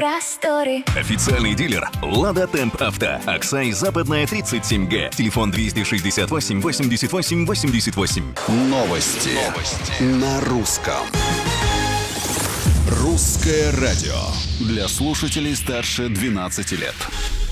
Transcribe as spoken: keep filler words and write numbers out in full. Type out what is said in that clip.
просторы. Официальный дилер «Лада Темп Авто». Аксай, Западная, тридцать семь Г. Телефон двести шестьдесят восемь восемьдесят восемь восемьдесят восемь. Новости. Новости. На русском. Русское радио. Для слушателей старше двенадцати лет.